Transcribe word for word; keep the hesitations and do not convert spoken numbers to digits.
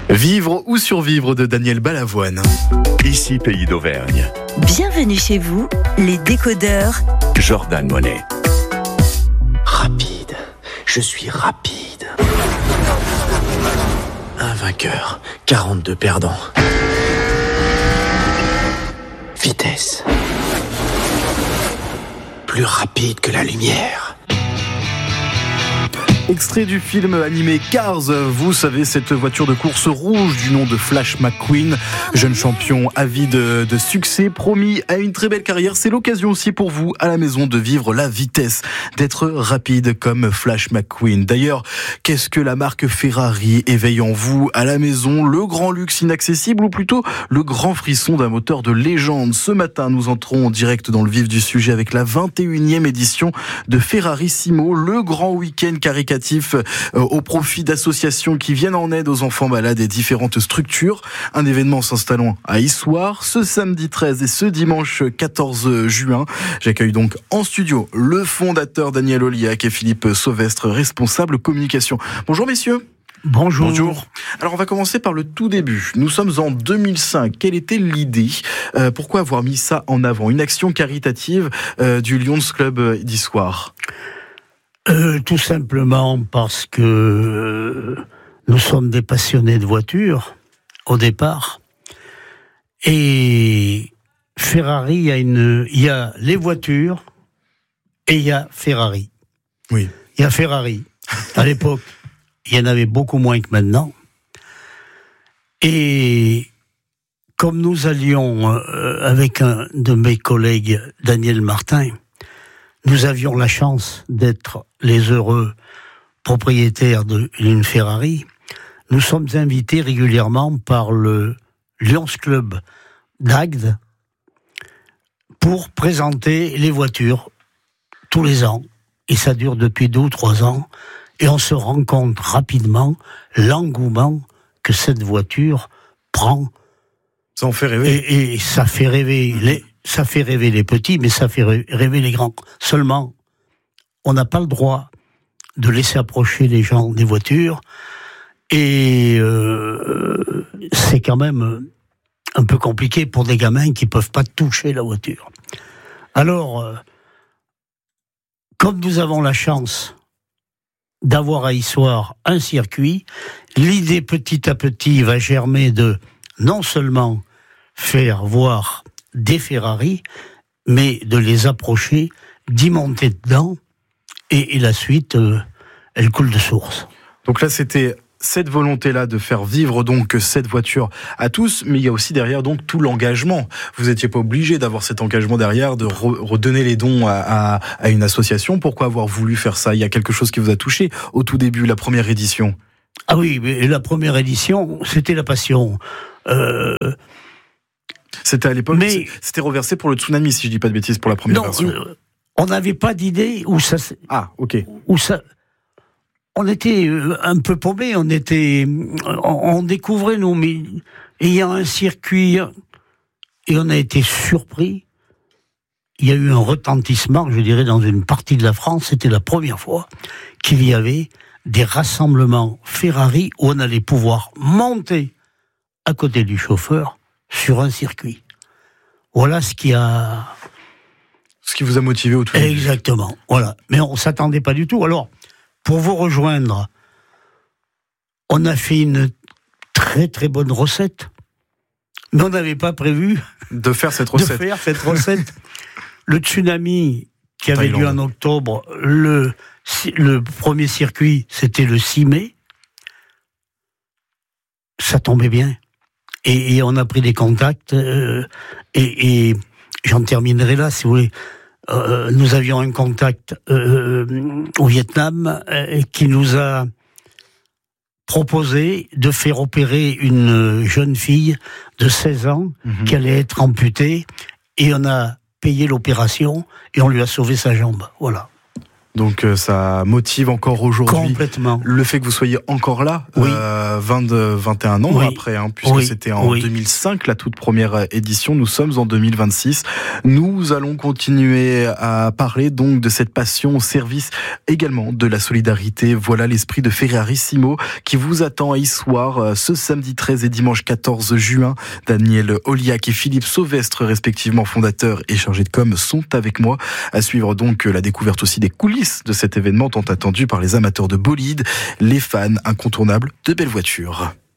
Vivre ou survivre de Daniel Balavoine. Ici, pays d'Auvergne. Bienvenue chez vous, les décodeurs. Jordan Monet. Rapide, je suis rapide. Un vainqueur, quarante-deux perdants. Vitesse. Plus rapide que la lumière. Extrait du film animé Cars, vous savez, cette voiture de course rouge du nom de Flash McQueen, jeune champion avide de succès, promis à une très belle carrière. C'est l'occasion aussi pour vous, à la maison, de vivre la vitesse, d'être rapide comme Flash McQueen. D'ailleurs, qu'est-ce que la marque Ferrari éveille en vous, à la maison? Le grand luxe inaccessible ou plutôt le grand frisson d'un moteur de légende? Ce matin, nous entrons en direct dans le vif du sujet avec la vingt et unième édition de Ferrarissimo, le grand week-end caricatif au profit d'associations qui viennent en aide aux enfants malades et différentes structures. Un événement s'installant à Issoire ce samedi treize et ce dimanche quatorze juin. J'accueille donc en studio le fondateur Daniel Oliac et Philippe Sauvestre, responsable communication. Bonjour messieurs. Bonjour. Bonjour. Alors on va commencer par le tout début. Nous sommes en deux mille cinq. Quelle était l'idée ? euh, Pourquoi avoir mis ça en avant ? Une action caritative euh, du Lions Club d'Issoire. Euh, tout simplement parce que euh, nous sommes des passionnés de voitures, au départ. Et Ferrari, il y a, une, il y a les voitures et il y a Ferrari. Oui. Il y a Ferrari. À l'époque, il y en avait beaucoup moins que maintenant. Et comme nous allions euh, avec un de mes collègues, Daniel Martin, nous avions la chance d'être les heureux propriétaires d'une Ferrari. Nous sommes invités régulièrement par le Lions Club d'Agde pour présenter les voitures tous les ans. Et ça dure depuis deux ou trois ans. Et on se rend compte rapidement l'engouement que cette voiture prend. Ça en fait rêver. Et, et ça fait rêver les... Ça fait rêver les petits, mais ça fait rêver les grands. Seulement, on n'a pas le droit de laisser approcher les gens des voitures. Et euh, c'est quand même un peu compliqué pour des gamins qui ne peuvent pas toucher la voiture. Alors, euh, comme nous avons la chance d'avoir à Issoire un circuit, l'idée petit à petit va germer de non seulement faire voir des Ferrari, mais de les approcher, d'y monter dedans, et, et la suite, euh, elle coule de source. Donc là, c'était cette volonté-là de faire vivre donc cette voiture à tous, mais il y a aussi derrière donc tout l'engagement. Vous n'étiez pas obligé d'avoir cet engagement derrière, de re- redonner les dons à, à, à une association. Pourquoi avoir voulu faire ça ? Il y a quelque chose qui vous a touché au tout début, la première édition. Ah oui, mais la première édition, c'était la passion. Euh... C'était à l'époque, mais, c'était reversé pour le tsunami, si je dis pas de bêtises, pour la première non, version. Euh, on n'avait pas d'idée où ça. Ah, ok. Où ça. On était un peu paumés, on était, on, on découvrait nous, mais il y a un circuit et on a été surpris. Il y a eu un retentissement, je dirais, dans une partie de la France. C'était la première fois qu'il y avait des rassemblements Ferrari où on allait pouvoir monter à côté du chauffeur sur un circuit. Voilà ce qui a... Ce qui vous a motivé au tout début. Exactement, voilà. Mais on ne s'attendait pas du tout. Alors, pour vous rejoindre, on a fait une très très bonne recette, mais on n'avait pas prévu... De faire cette recette. De faire cette recette. Le tsunami qui avait Thaïlande. lieu en octobre, le, le premier circuit, c'était le six mai. Ça tombait bien. Et, et on a pris des contacts, euh, et, et j'en terminerai là, si vous voulez. Euh, nous avions un contact euh, au Vietnam euh, qui nous a proposé de faire opérer une jeune fille de seize ans mmh. qui allait être amputée, et on a payé l'opération et on lui a sauvé sa jambe. Voilà. Donc euh, ça motive encore aujourd'hui. Complètement. Le fait que vous soyez encore là, oui. euh, vingt, vingt et un ans oui. après, hein, puisque oui. c'était en oui. deux mille cinq la toute première édition. Nous sommes en deux mille vingt-six. Nous allons continuer à parler donc de cette passion au service également de la solidarité. Voilà l'esprit de Ferrarissimo qui vous attend à Issoire ce samedi treize et dimanche quatorze juin. Daniel Oliac et Philippe Sauvestre, respectivement fondateurs et chargés de com, sont avec moi. À suivre donc la découverte aussi des coulisses de cet événement tant attendu par les amateurs de bolides, les fans incontournables de belles voitures.